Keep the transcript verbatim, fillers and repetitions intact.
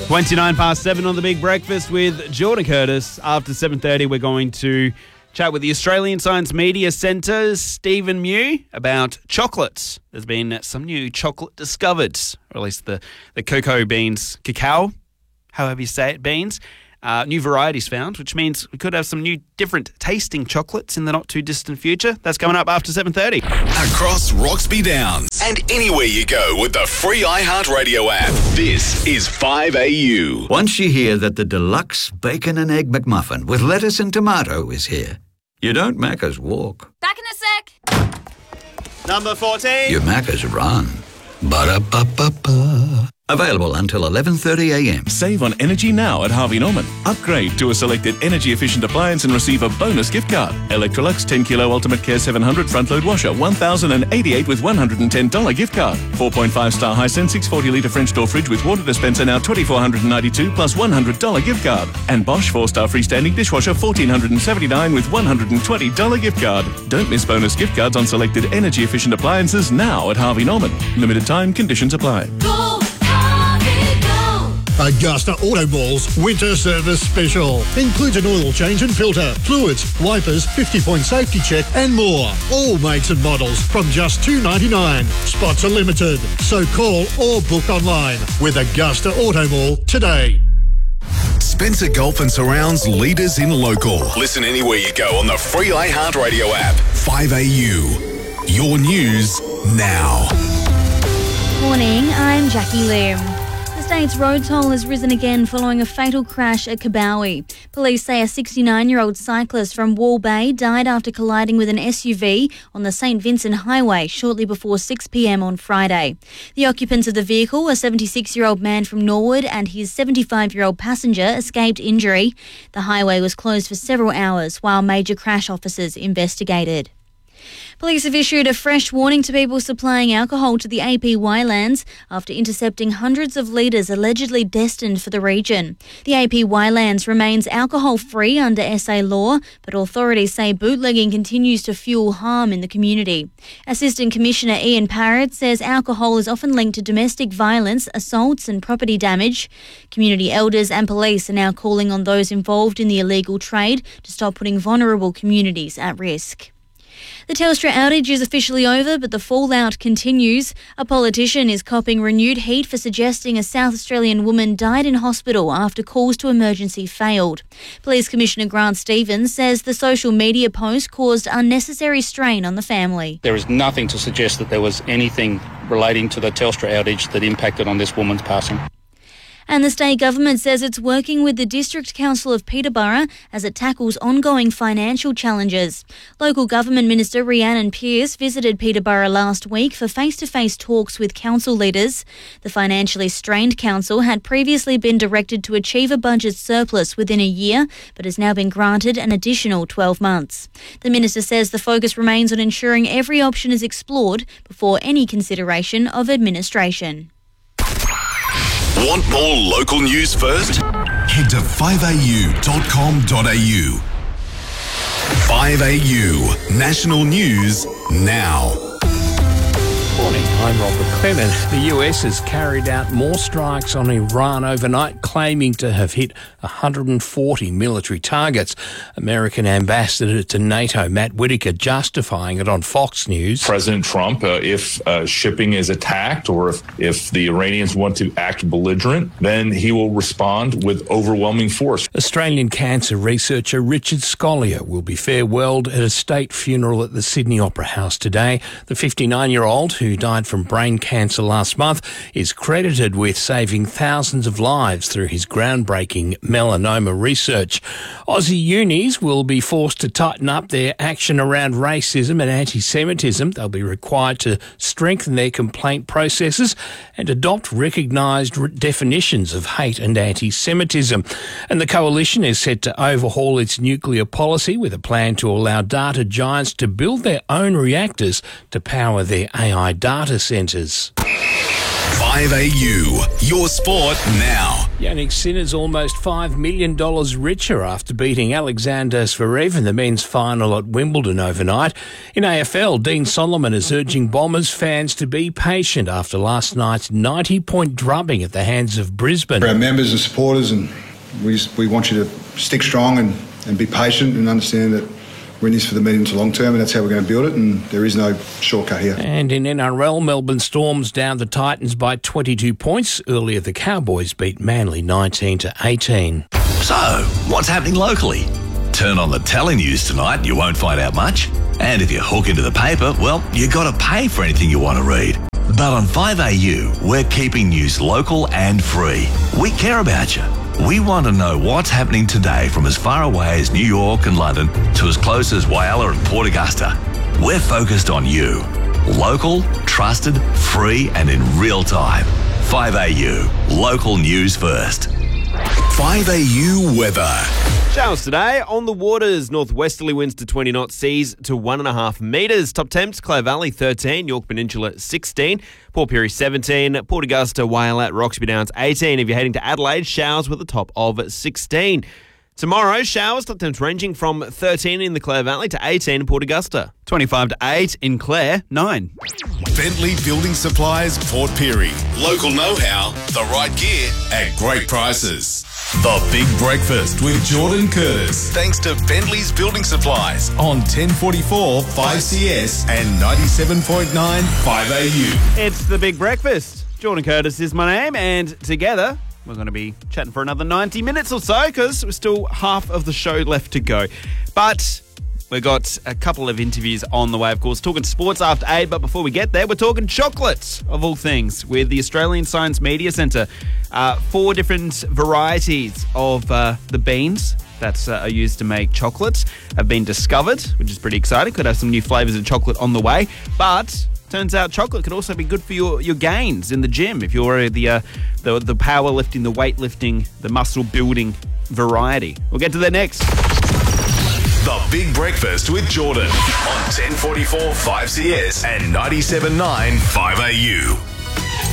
twenty-nine past seven on The Big Breakfast with Jordan Curtis. After seven thirty, we're going to chat with the Australian Science Media Centre's Stephen Mew about chocolates. There's been some new chocolate discovered, or at least the, the cocoa beans, cacao, however you say it, beans. Uh, new varieties found, which means we could have some new different tasting chocolates in the not-too-distant future. That's coming up after seven thirty. Across Roxby Downs and anywhere you go with the free iHeartRadio app. This is five A U. Once you hear that the deluxe bacon and egg McMuffin with lettuce and tomato is here, you don't Macca's walk. Back in a sec. Number fourteen. You Macca's run. Ba-da-ba-ba-ba. Available until eleven thirty a m. Save on energy now at Harvey Norman. Upgrade to a selected energy-efficient appliance and receive a bonus gift card. Electrolux ten kilo Ultimate Care seven hundred front-load washer, one thousand eighty-eight with one hundred ten dollars gift card. four point five star Hisense six hundred forty litre French door fridge with water dispenser now two thousand four hundred ninety-two plus one hundred dollars gift card. And Bosch four star freestanding dishwasher one thousand four hundred seventy-nine with one hundred twenty dollars gift card. Don't miss bonus gift cards on selected energy-efficient appliances now at Harvey Norman. Limited time, conditions apply. Go. Augusta Auto Mall's Winter Service Special. Includes an oil change and filter, fluids, wipers, fifty point safety check and more. All makes and models from just two dollars ninety-nine. Spots are limited, so call or book online with Augusta Auto Mall today. Spencer Gulf and Surrounds leaders in local. Listen anywhere you go on the free iHeartRadio app. five A U. Your news now. Morning, I'm Jackie Lim. The state's road toll has risen again following a fatal crash at Kabowie. Police say a sixty-nine-year-old cyclist from Wall Bay died after colliding with an S U V on the Saint Vincent Highway shortly before six p m on Friday. The occupants of the vehicle, a seventy-six-year-old man from Norwood and his seventy-five-year-old passenger, escaped injury. The highway was closed for several hours while major crash officers investigated. Police have issued a fresh warning to people supplying alcohol to the A P Y-lands after intercepting hundreds of litres allegedly destined for the region. The A P Y-lands remains alcohol-free under S A law, but authorities say bootlegging continues to fuel harm in the community. Assistant Commissioner Ian Parrott says alcohol is often linked to domestic violence, assaults and property damage. Community elders and police are now calling on those involved in the illegal trade to stop putting vulnerable communities at risk. The Telstra outage is officially over, but the fallout continues. A politician is copping renewed heat for suggesting a South Australian woman died in hospital after calls to emergency failed. Police Commissioner Grant Stevens says the social media post caused unnecessary strain on the family. There is nothing to suggest that there was anything relating to the Telstra outage that impacted on this woman's passing. And the state government says it's working with the District Council of Peterborough as it tackles ongoing financial challenges. Local Government Minister Rhiannon Pearce visited Peterborough last week for face-to-face talks with council leaders. The financially strained council had previously been directed to achieve a budget surplus within a year, but has now been granted an additional twelve months. The minister says the focus remains on ensuring every option is explored before any consideration of administration. Want more local news first? Head to five a u dot com dot a u. five A U National News Now. Morning, I'm Robert Clement. The U S has carried out more strikes on Iran overnight, claiming to have hit one hundred forty military targets. American Ambassador to NATO, Matt Whitaker, justifying it on Fox News. President Trump, uh, if uh, shipping is attacked or if, if the Iranians want to act belligerent, then he will respond with overwhelming force. Australian cancer researcher Richard Scolyer will be farewelled at a state funeral at the Sydney Opera House today. The fifty-nine-year-old, who died from brain cancer last month, is credited with saving thousands of lives through his groundbreaking melanoma research. Aussie unis will be forced to tighten up their action around racism and anti-Semitism. They'll be required to strengthen their complaint processes and adopt recognised definitions of hate and anti-Semitism. And the coalition is set to overhaul its nuclear policy with a plan to allow data giants to build their own reactors to power their A I data centres. five A U, your sport now. Jannik Sinner's almost five million dollars richer after beating Alexander Zverev in the men's final at Wimbledon overnight. In A F L, Dean Solomon is urging Bombers fans to be patient after last night's ninety-point drubbing at the hands of Brisbane. For our members and supporters, and we we want you to stick strong and, and be patient and understand that we're in this for the medium to long term, and that's how we're going to build it, and there is no shortcut here. And in N R L, Melbourne Storms down the Titans by twenty-two points. Earlier, the Cowboys beat Manly nineteen to eighteen. So, what's happening locally? Turn on the telly news tonight and you won't find out much. And if you hook into the paper, well, you got to pay for anything you want to read. But on five A U, we're keeping news local and free. We care about you. We want to know what's happening today from as far away as New York and London to as close as Whyalla and Port Augusta. We're focused on you. Local, trusted, free and in real time. five A U, local news first. five A U weather. Showers today on the waters. Northwesterly winds to twenty knots, seas to one and a half metres. Top temps, Clare Valley thirteen, York Peninsula sixteen, Port Pirie seventeen, Port Augusta, Whyalla, Roxby Downs eighteen. If you're heading to Adelaide, showers with a top of sixteen. Tomorrow, showers, top temps ranging from thirteen in the Clare Valley to eighteen in Port Augusta. twenty-five to eight in Clare, nine. Bentley Building Supplies, Port Pirie. Local know-how, the right gear at great prices. The Big Breakfast with Jordan Curtis. Thanks to Bentley's Building Supplies on ten forty-four five C S and ninety-seven point nine five A U. It's The Big Breakfast. Jordan Curtis is my name, and together we're going to be chatting for another ninety minutes or so because we're still half of the show left to go. But we've got a couple of interviews on the way, of course, talking sports after eight. But before we get there, we're talking chocolates, of all things, with the Australian Science Media Centre. Uh, four different varieties of uh, the beans that uh, are used to make chocolates have been discovered, which is pretty exciting. Could have some new flavours of chocolate on the way. But turns out chocolate could also be good for your, your gains in the gym if you're the, uh, the the powerlifting, the weightlifting, the muscle building variety. We'll get to that next. The Big Breakfast with Jordan on ten forty-four five C S and ninety-seven point nine five A U.